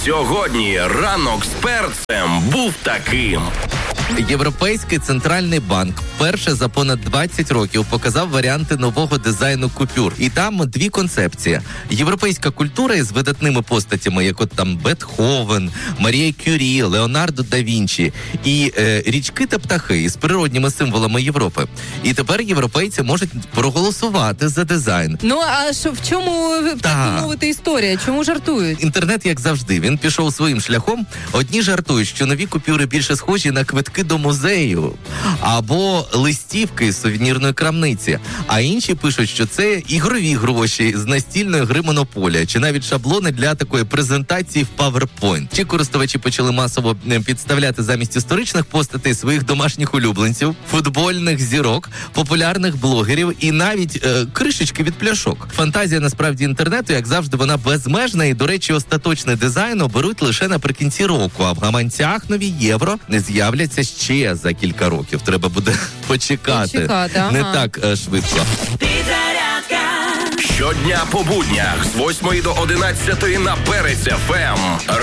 Сьогодні ранок з перцем був таким. Європейський центральний банк вперше за понад 20 років показав варіанти нового дизайну купюр. І там дві концепції. Європейська культура із видатними постатями, як от там Бетховен, Марія Кюрі, Леонардо да Вінчі, і річки та птахи із природніми символами Європи. І тепер європейці можуть проголосувати за дизайн. Ну, а що, в чому, так би мовити, історія? Чому жартують? Інтернет, як завжди, він пішов своїм шляхом. Одні жартують, що нові купюри більше схожі на квитки до музею або листівки з сувенірної крамниці, а інші пишуть, що це ігрові гроші з настільної гри «Монополія», чи навіть шаблони для такої презентації в PowerPoint. Чи користувачі почали масово підставляти замість історичних постатей своїх домашніх улюбленців, футбольних зірок, популярних блогерів і навіть кришечки від пляшок. Фантазія, насправді, інтернету, як завжди, вона безмежна, і, до речі, остаточний дизайн оберуть лише наприкінці року, а в гаманцях нові євро не з'являться ще за кілька років. Треба буде почекати. Не так швидко. Щодня по буднях з 8 до 11 на Перець ФМ.